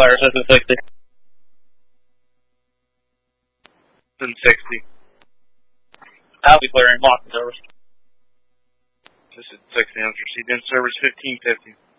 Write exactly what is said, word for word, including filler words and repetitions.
Flyer, seven sixty. seven sixty. I'll be clearing lock service. This is sixty, I'm receiving service fifteen fifty.